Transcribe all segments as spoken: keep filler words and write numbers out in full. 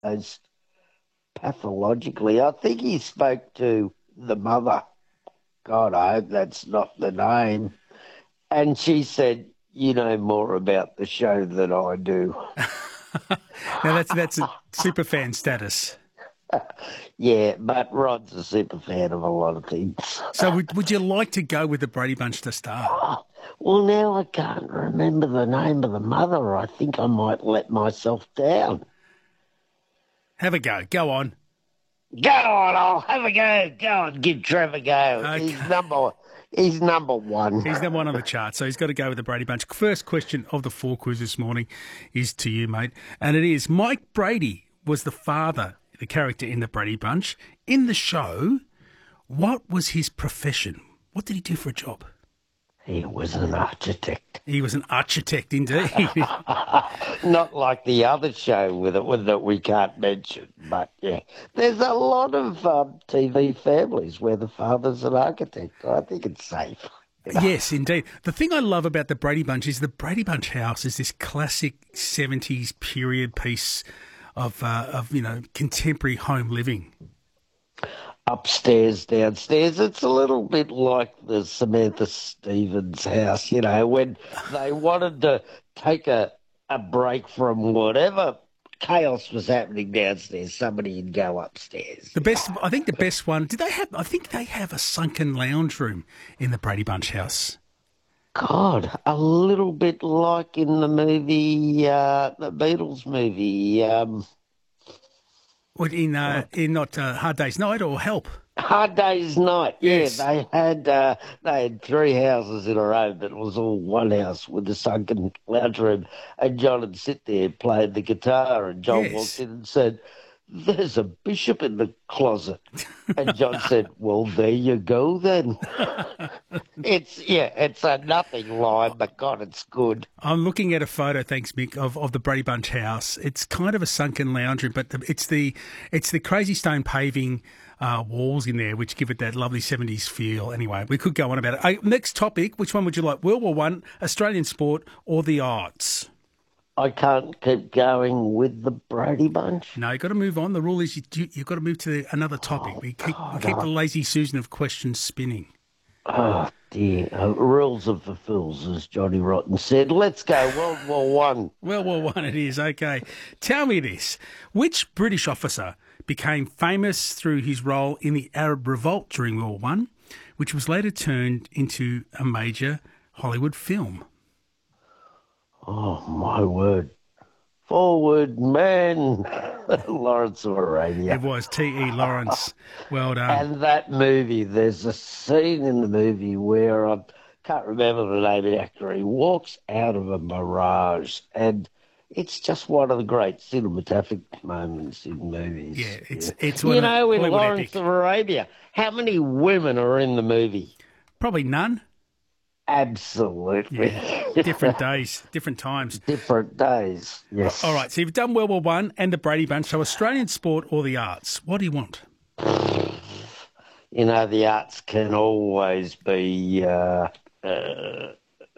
as pathologically. I think he spoke to the mother. God, I hope that's not the name. And she said, you know more about the show than I do. Now, that's that's a super fan status. Yeah, but Rod's a super fan of a lot of things. So would, would you like to go with the Brady Bunch to start? Oh, well, now I can't remember the name of the mother. I think I might let myself down. Have a go. Go on. Go on, I'll have a go. Go on, give Trevor a go. Okay. He's number He's number one. He's number one on the chart, so he's got to go with the Brady Bunch. First question of the four quiz this morning is to you, mate. And it is, Mike Brady was the father, the character in the Brady Bunch. In the show, what was his profession? What did he do for a job? He was an architect. He was an architect, indeed. Not like the other show with it, with that we can't mention. But, yeah, there's a lot of um, T V families where the father's an architect. I think it's safe. Yes, indeed. The thing I love about the Brady Bunch is the Brady Bunch house is this classic seventies period piece of, uh, of you know, contemporary home living. Upstairs, downstairs. It's a little bit like the Samantha Stevens house, you know, when they wanted to take a, a break from whatever chaos was happening downstairs, somebody would go upstairs. The best, I think the best one, did they have, I think they have a sunken lounge room in the Brady Bunch house. God, a little bit like in the movie, uh, the Beatles movie, um... What, in uh, in not uh, Hard Day's Night or Help? Hard Day's Night, Yes. yeah. They had uh, they had three houses in a row, but it was all one house with a sunken lounge room. And John would sit there playing the guitar, and John Yes. walked in and said, "There's a bishop in the closet." And John said, "Well, there you go then." It's, yeah, it's a nothing line, but God, it's good. I'm looking at a photo, thanks, Mick, of, of the Brady Bunch house. It's kind of a sunken lounge room, but the, it's the it's the crazy stone paving uh, walls in there which give it that lovely seventies feel. Anyway, we could go on about it. Uh, next topic, which one would you like? World War One, Australian sport, or the arts? I can't keep going with the Brady Bunch. No, you've got to move on. The rule is you, you, you've got to move to the, another topic. we keep, we keep the lazy Susan of questions spinning. Oh, dear. Uh, rules of the fools, as Johnny Rotten said. Let's go World War One. World War One it is, okay. Tell me this. Which British officer became famous through his role in the Arab Revolt during World War One, which was later turned into a major Hollywood film? Oh, my word. Forward, man. Lawrence of Arabia. It was T E Lawrence. Well done. And that movie, there's a scene in the movie where I can't remember the name of the actor. He walks out of a mirage, and it's just one of the great cinematographic moments in movies. Yeah, it's it's one You of the know, in Hollywood Lawrence epic. of Arabia, how many women are in the movie? Probably none. Absolutely. Yeah. Different days, different times. Different days, yes. All right, so you've done World War One and the Brady Bunch. So Australian sport or the arts? What do you want? You know, the arts can always be uh, uh,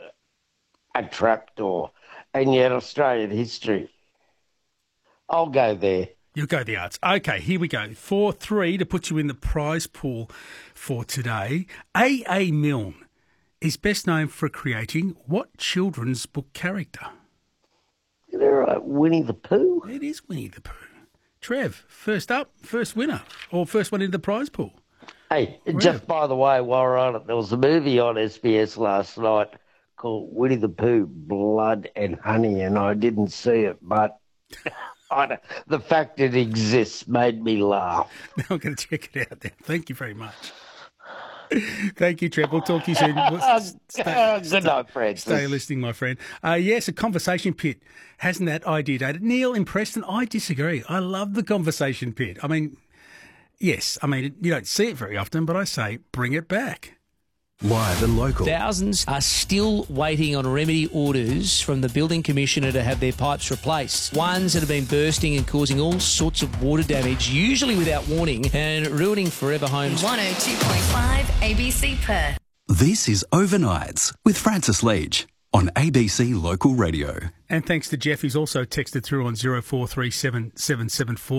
a trapdoor, and yet Australian history. I'll go there. You'll go the arts. Okay, here we go. four three to put you in the prize pool for today. A. A. Milne is best known for creating what children's book character? Is that right? Winnie the Pooh? It is Winnie the Pooh. Trev, first up, first winner, or first one in the prize pool. Hey, just by the way, while we're on it, there was a movie on S B S last night called Winnie the Pooh, Blood and Honey, and I didn't see it, but I don't, the fact it exists made me laugh. I'm going to check it out then. Thank you very much. Thank you, Trev. We'll talk to you soon. We'll stay, Good night, Francis. stay listening, my friend. Uh, yes, a conversation pit. Hasn't that idea dated? Neil in Preston, I disagree. I love the conversation pit. I mean, yes, I mean, you don't see it very often, but I say bring it back. Live and local. Thousands are still waiting on remedy orders from the Building Commissioner to have their pipes replaced. Ones that have been bursting and causing all sorts of water damage, usually without warning, and ruining forever homes. one oh two point five A B C Perth. This is Overnights with Francis Leach on A B C Local Radio. And thanks to Jeff, who's also texted through on zero four three seven seven seven four.